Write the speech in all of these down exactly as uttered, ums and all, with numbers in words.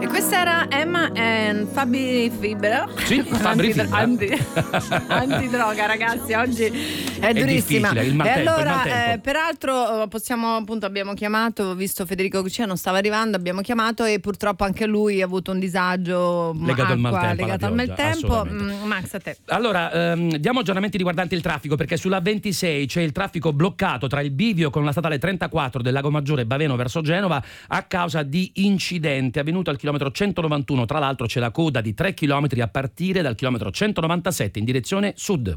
E questa era Emma and Fabi Fibra. Sì, Fabri Fibra. Anti, antidroga, ragazzi, oggi è, è durissima. Il e allora, eh, peraltro, possiamo appunto abbiamo chiamato, visto Federico Cucciano stava arrivando, abbiamo chiamato e purtroppo anche lui ha avuto un disagio legato acqua, al maltempo. Legato al maltempo. Mm, Max, a te. Allora, ehm, diamo aggiornamenti riguardanti il traffico, perché sulla ventisei c'è il traffico bloccato tra il bivio con la statale trentaquattro del Lago Maggiore Baveno verso Genova a causa di incidente avvenuto al chilometro centonovantuno. Tra l'altro c'è la coda di tre chilometri a partire dal chilometro centonovantasette in direzione sud.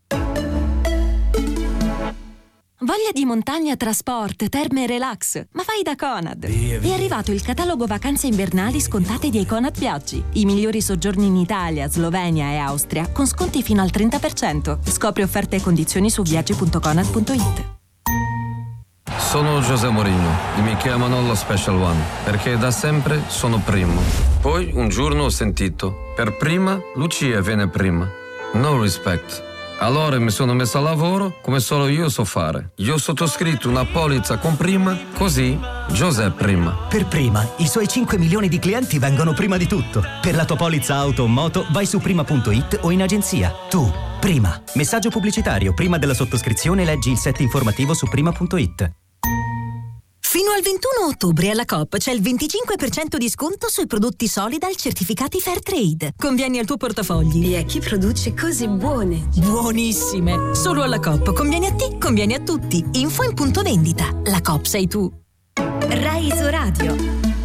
Voglia di montagna, trasport, terme e relax? Ma vai da Conad! È arrivato il catalogo vacanze invernali scontate di Conad Viaggi. I migliori soggiorni in Italia, Slovenia e Austria con sconti fino al trenta per cento. Scopri offerte e condizioni su viaggi punto conad punto it. Sono José Mourinho e mi chiamano lo Special One perché da sempre sono primo. Poi un giorno ho sentito: per prima Lucia viene prima. No respect. Allora mi sono messo a lavoro come solo io so fare. Io ho sottoscritto una polizza con prima, così José prima. Per prima, i suoi cinque milioni di clienti vengono prima di tutto. Per la tua polizza auto o moto vai su prima punto it o in agenzia. Tu, prima. Messaggio pubblicitario. Prima della sottoscrizione leggi il set informativo su prima punto it. Fino al ventuno ottobre alla Coop c'è il venticinque per cento di sconto sui prodotti Solidal certificati Fairtrade. Convieni al tuo portafogli. E a chi produce cose buone. Buonissime. Solo alla Coop. Convieni a te, convieni a tutti. Info in punto vendita. La Coop sei tu. Rai Isoradio.